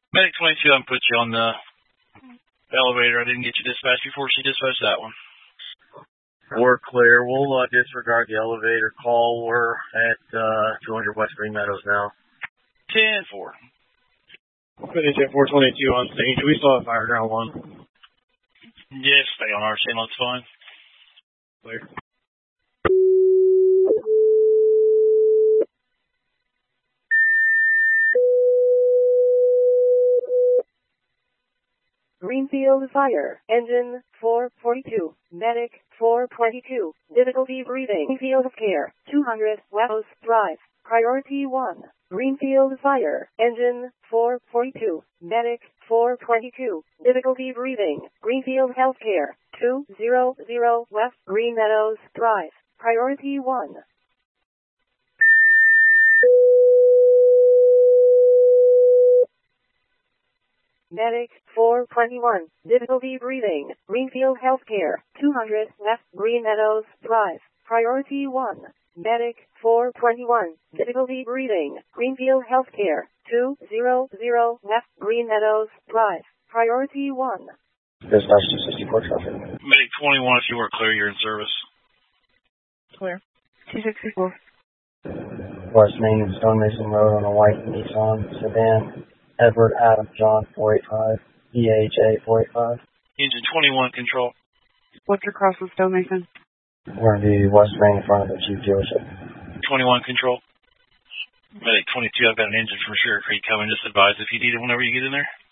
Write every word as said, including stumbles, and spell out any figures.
Medic twenty-two, I'm put you on the elevator. I didn't get you dispatched before she dispatched that one. We're clear. We'll uh, disregard the elevator call. We're at uh, two hundred West Green Meadows now. ten four. Finish at four twenty-two on stage. We still have fire ground one. Yes, stay on our channel. It's fine. Clear. Greenfield Fire, Engine four forty-two, Medic four twenty-two, difficulty breathing, Greenfield Care, two hundred, West Drive, priority one. Greenfield Fire, Engine four forty-two, Medic four twenty-two, difficulty breathing, Greenfield Healthcare, two hundred, West Green Meadows Drive, priority one. Medic four twenty-one, difficulty breathing, Greenfield Healthcare, two hundred, West Green Meadows Drive, priority one. Medic four twenty-one, difficulty breathing, Greenfield Healthcare, two hundred, West Green Meadows Drive, priority one. Dispatch two sixty-four traffic. Medic twenty-one, if you weren't clear, you're in service. Clear. two sixty-four. West Main and Stone Mason Road on a white Nissan sedan. Edward Adam John four eighty-five, E H A four eighty-five. Engine twenty-one, control. What's your cross with Stone Mason? We're going to be West Main in front of the Jeep dealership. twenty-one, control. Medic twenty-two, I've got an engine from Sugar Creek coming. Just advise if you need it whenever you get in there.